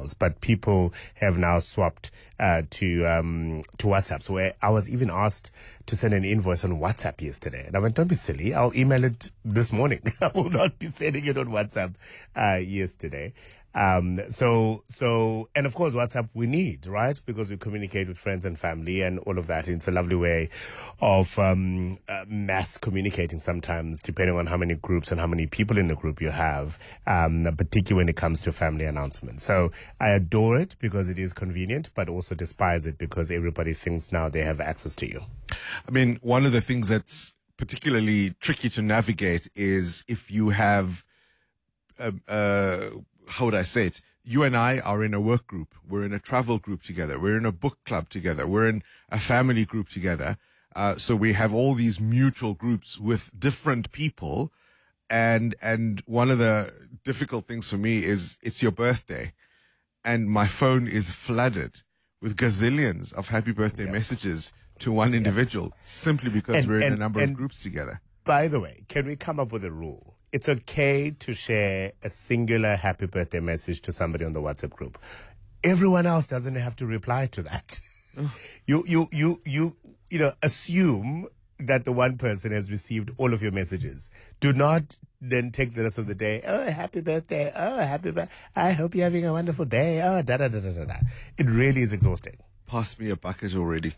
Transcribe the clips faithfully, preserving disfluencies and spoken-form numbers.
emails, but people have now swapped uh, to um, to WhatsApp. So where I was even asked to send an invoice on WhatsApp yesterday, and I went, "Don't be silly! I'll email it this morning. I will not be sending it on WhatsApp uh, yesterday." Um, so, so, and of course, WhatsApp we need, right? Because we communicate with friends and family and all of that. It's a lovely way of, um, uh, mass communicating sometimes, depending on how many groups and how many people in the group you have, um, particularly when it comes to family announcements. So I adore it because it is convenient, but also despise it because everybody thinks now they have access to you. I mean, one of the things that's particularly tricky to navigate is if you have, uh, uh, how would I say it? You and I are in a work group. We're in a travel group together. We're in a book club together. We're in a family group together. Uh, so we have all these mutual groups with different people. And, and one of the difficult things for me is it's your birthday and my phone is flooded with gazillions of happy birthday Yep. messages to one individual yep. simply because and, we're in and, a number and of groups together. By the way, can we come up with a rule? It's okay to share a singular happy birthday message to somebody on the WhatsApp group. Everyone else doesn't have to reply to that. you, you, you, you, you know, assume that the one person has received all of your messages. Do not then take the rest of the day. Oh, happy birthday. Oh, happy birthday. I hope you're having a wonderful day. Oh, da da da da da da. It really is exhausting. Pass me a bucket already.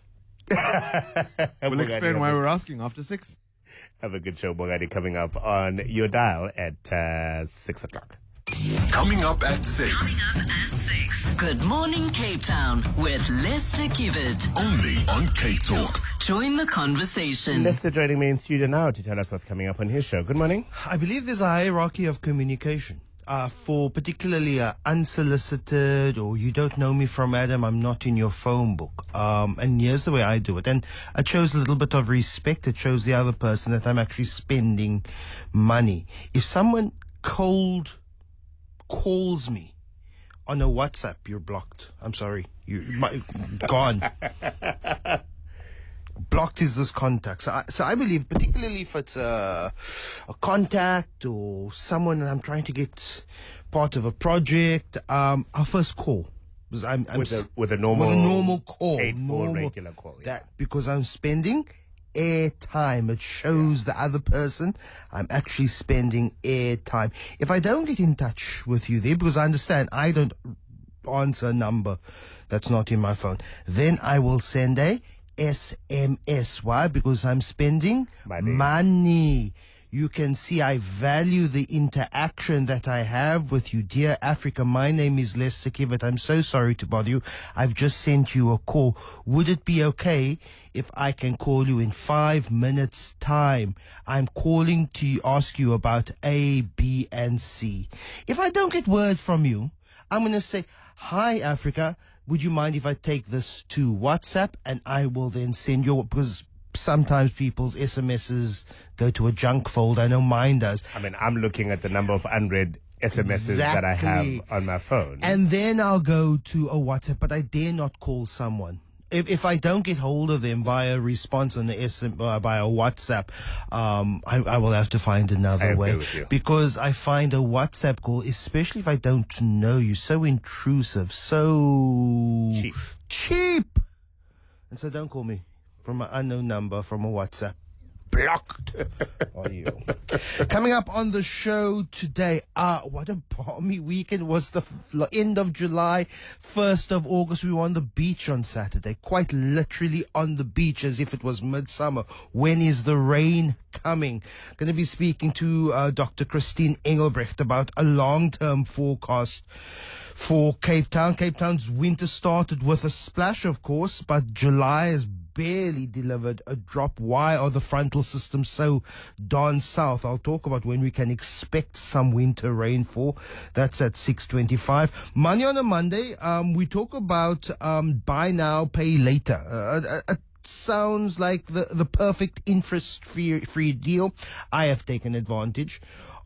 We'll explain why we're asking after six. Have a good show, Bongani, coming up on your dial at uh, six o'clock. Coming up at six. Coming up at six. Good morning, Cape Town with Lester Kivet. Only on Cape Talk. Join the conversation. Lester joining me in studio now to tell us what's coming up on his show. Good morning. I believe there's a hierarchy of communication. Uh, for particularly uh, unsolicited or you don't know me from Adam, I'm not in your phone book. Um, and here's the way I do it. And I chose a little bit of respect. It shows the other person that I'm actually spending money. If someone cold calls me on a WhatsApp, you're blocked. I'm sorry. You're my, gone. Blocked is this contact. So I, so I believe, particularly if it's a, a contact or someone that I'm trying to get part of a project, um, I'll first call. Because I'm, I'm with, a, with a normal with a normal call. Eight, four normal, regular call. Yeah. That, because I'm spending airtime. It shows the other person I'm actually spending airtime. If I don't get in touch with you there, because I understand I don't answer a number that's not in my phone, then I will send a S M S. Why? Because I'm spending money. money. You can see I value the interaction that I have with you. Dear Africa, my name is Lester Kivet. I'm so sorry to bother you. I've just sent you a call. Would it be okay if I can call you in five minutes time? I'm calling to ask you about A, B, and C. If I don't get word from you, I'm going to say, hi, Africa. Would you mind if I take this to WhatsApp and I will then send you, because sometimes people's S M Ses go to a junk folder. I know mine does. I mean, I'm looking at the number of unread S M Ses Exactly. that I have on my phone. And then I'll go to a WhatsApp, but I dare not call someone. If if I don't get hold of them via response on the S M, uh, via WhatsApp, um, I, I will have to find another I agree way. with you. Because I find a WhatsApp call, especially if I don't know you, so intrusive, so Cheap. cheap. And so don't call me from an unknown number from a WhatsApp. Blocked on you. Coming up on the show today, ah, uh, what a balmy weekend. Was the f- end of July, first of August. We were on the beach on Saturday, quite literally on the beach as if it was midsummer. When is the rain coming? Going to be speaking to uh, Doctor Christine Engelbrecht about a long-term forecast for Cape Town. Cape Town's winter started with a splash, of course, but July is barely delivered a drop. Why are the frontal systems so darn south? I'll talk about when we can expect some winter rainfall. That's at six twenty-five. Money on a Monday, um, we talk about um, buy now, pay later. Uh, uh, it sounds like the, the perfect interest-free free deal. I have taken advantage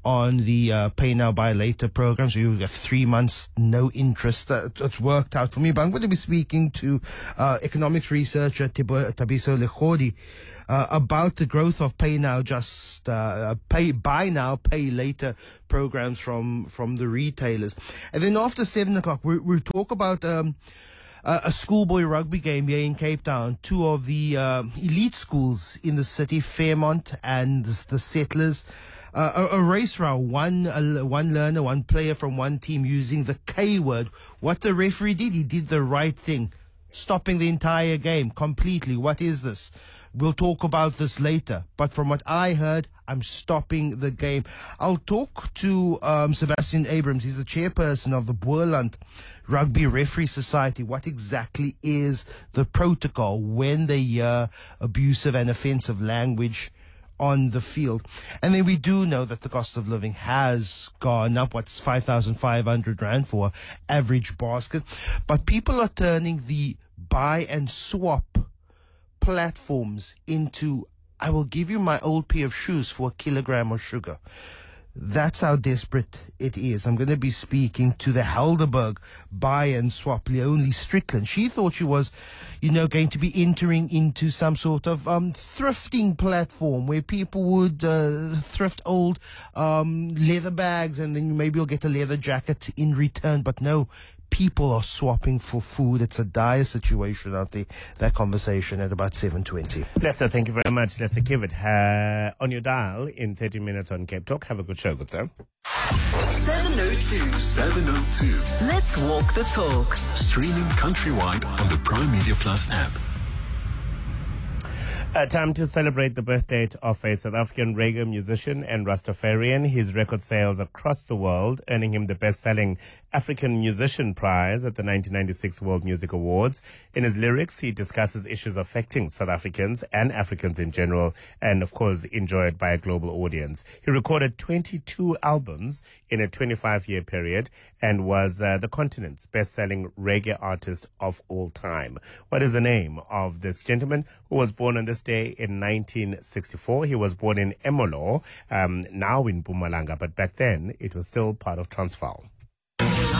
on the uh, pay now, buy later program. So you have three months, no interest. Uh, it's worked out for me. But I'm going to be speaking to uh, economics researcher Tibo- Tabiso Lechodi uh, about the growth of pay now, just uh, pay buy now, pay later programs from, from the retailers. And then after seven o'clock, we, we'll talk about um, Uh, a schoolboy rugby game here in Cape Town. Two of the uh, elite schools in the city, Fairmont and the Settlers. Uh, a, a race row, one uh, one learner, one player from one team using the K word. What the referee did, he did the right thing, stopping the entire game completely. What is this? We'll talk about this later. But from what I heard, I'm stopping the game. I'll talk to um, Sebastian Abrams. He's the chairperson of the Boerland Rugby Referee Society. What exactly is the protocol when they hear abusive and offensive language on the field? And then we do know that the cost of living has gone up. What's five thousand five hundred rand for an average basket? But people are turning the buy and swap platforms into, I will give you my old pair of shoes for a kilogram of sugar. That's how desperate it is. I'm going to be speaking to the Helderberg buy and swap, Leonie Strickland. She thought she was, you know, going to be entering into some sort of um, thrifting platform where people would uh, thrift old um, leather bags and then maybe you'll get a leather jacket in return. But no, people are swapping for food. It's a dire situation out there. That conversation at about seven twenty. Lester, thank you very much. Lester Kivet, uh, on your dial in thirty minutes on Cape Talk. Have a good show, good sir. seven oh two. seven oh two. Let's walk the talk. Streaming countrywide on the Prime Media Plus app. Uh, time to celebrate the birth date of a South African reggae musician and Rastafarian. His record sales across the world, earning him the best-selling African Musician Prize at the nineteen ninety-six World Music Awards. In his lyrics, he discusses issues affecting South Africans and Africans in general, and of course, enjoyed by a global audience. He recorded twenty-two albums in a twenty-five-year period and was uh, the continent's best-selling reggae artist of all time. What is the name of this gentleman who was born on this day in nineteen sixty-four? He was born in Emolo, um, now in Mpumalanga, but back then it was still part of Transvaal.